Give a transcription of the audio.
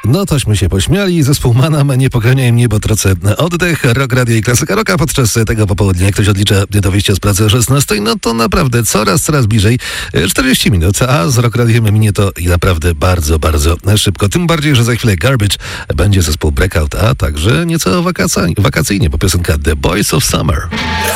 No tośmy się pośmiali. Zespół Manam, nie poganiaj mnie, bo tracę oddech. Rock Radio i Klasyka Rocka podczas tego popołudnia. Jak ktoś odlicza do wyjścia z pracy o 16, no to naprawdę coraz bliżej. 40 minut, a z Rock Radiem minie to naprawdę bardzo szybko. Tym bardziej, że za chwilę Garbage będzie zespół Breakout, a także nieco wakacyjnie, bo piosenka The Boys of Summer.